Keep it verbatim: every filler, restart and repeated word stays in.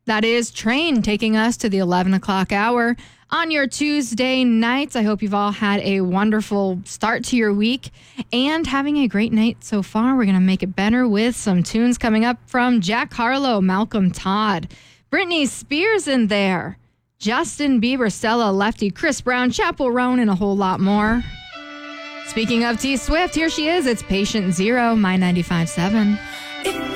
That is Train taking us to the eleven o'clock hour on your Tuesday nights. I hope you've all had a wonderful start to your week and having a great night so far. We're going to make it better with some tunes coming up from Jack Harlow, Malcolm Todd, Britney Spears in there, Justin Bieber, Stella Lefty, Chris Brown, Chappell Roan, and a whole lot more. Speaking of T Swift, here she is. It's Patient Zero, My ninety-five point seven.